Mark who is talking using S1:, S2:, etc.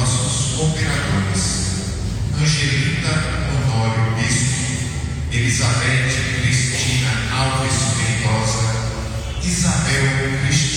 S1: nossos cooperadores: Angelita Honório Bispo, Elizabeth Cristina Alves Feitosa, Isabel Cristina